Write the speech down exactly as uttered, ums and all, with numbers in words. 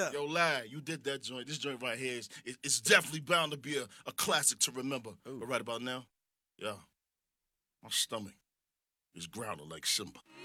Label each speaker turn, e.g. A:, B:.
A: Yeah.
B: Yo, Larry, you did that joint. This joint right here is it, it's definitely bound to be a, a classic to remember.
A: Ooh.
B: But right about now, yeah, my stomach is growling like Simba.